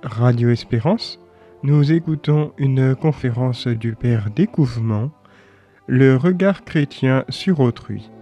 Radio Espérance, nous écoutons une conférence du Père Découvement, Le regard chrétien sur autrui.